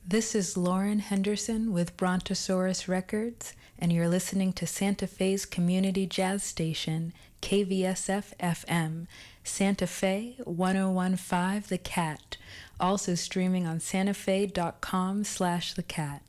This is Lauren Henderson with Brontosaurus Records, and you're listening to Santa Fe's community jazz station, KVSF FM, Santa Fe 1015 The Cat, also streaming on santafe.com/thecat.